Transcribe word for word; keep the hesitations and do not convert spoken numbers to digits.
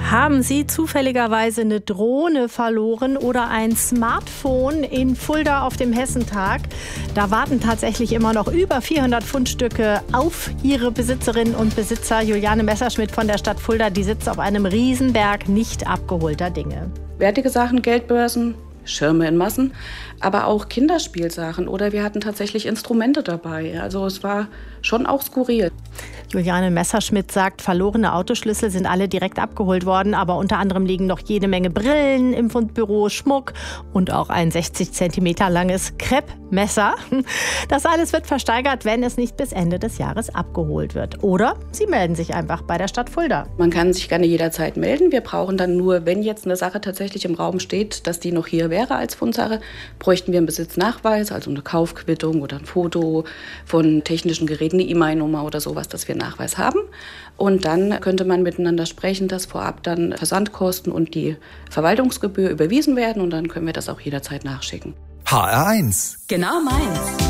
Haben Sie zufälligerweise eine Drohne verloren oder ein Smartphone in Fulda auf dem Hessentag? Da warten tatsächlich immer noch über vierhundert Fundstücke auf ihre Besitzerinnen und Besitzer. Juliane Messerschmidt von der Stadt Fulda, die sitzt auf einem Riesenberg nicht abgeholter Dinge. Wertige Sachen, Geldbörsen, Schirme in Massen, aber auch Kinderspielsachen oder wir hatten tatsächlich Instrumente dabei. Also es war schon auch skurril. Juliane Messerschmidt sagt, verlorene Autoschlüssel sind alle direkt abgeholt worden, aber unter anderem liegen noch jede Menge Brillen im Fundbüro, Schmuck und auch ein sechzig Zentimeter langes Kreppmesser. Das alles wird versteigert, wenn es nicht bis Ende des Jahres abgeholt wird. Oder Sie melden sich einfach bei der Stadt Fulda. Man kann sich gerne jederzeit melden. Wir brauchen dann nur, wenn jetzt eine Sache tatsächlich im Raum steht, dass die noch hier wäre als Fundsache, bräuchten wir einen Besitznachweis, also eine Kaufquittung oder ein Foto von technischen Geräten, eine E-Mail-Nummer oder sowas, dass wir Nachweis haben. Und dann könnte man miteinander sprechen, dass vorab dann Versandkosten und die Verwaltungsgebühr überwiesen werden und dann können wir das auch jederzeit nachschicken. H R eins. Genau meins.